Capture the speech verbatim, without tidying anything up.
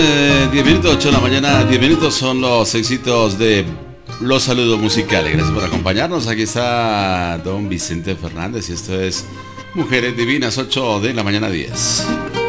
Eh, diez minutos, ocho de la mañana, diez minutos son los éxitos de los saludos musicales. Gracias por acompañarnos. Aquí está don Vicente Fernández y esto es Mujeres Divinas, ocho de la mañana, diez.